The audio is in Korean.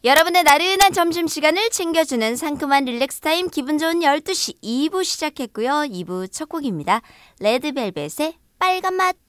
여러분의 나른한 점심시간을 챙겨주는 상큼한 릴렉스 타임 기분 좋은 12시 2부 시작했고요. 2부 첫 곡입니다. 레드벨벳의 빨간맛.